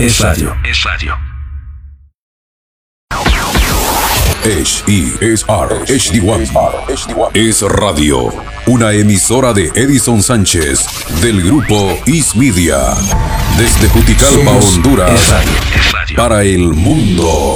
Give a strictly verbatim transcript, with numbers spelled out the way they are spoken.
es radio. Es radio. H E S R H D uno es radio, una emisora de Edison Sánchez del grupo Is Media, desde Juticalpa, Somos Honduras, es radio. Es radio. para el mundo.